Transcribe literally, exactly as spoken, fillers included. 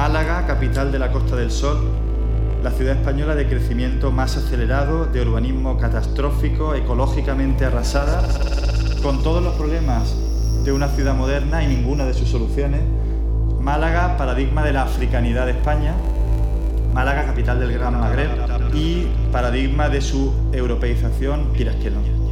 Málaga, capital de la Costa del Sol, la ciudad española de crecimiento más acelerado, de urbanismo catastrófico, ecológicamente arrasada, con todos los problemas de una ciudad moderna y ninguna de sus soluciones. Málaga, paradigma de la africanidad de España. Málaga, capital del Gran Magreb y paradigma de su europeización, quieras que no.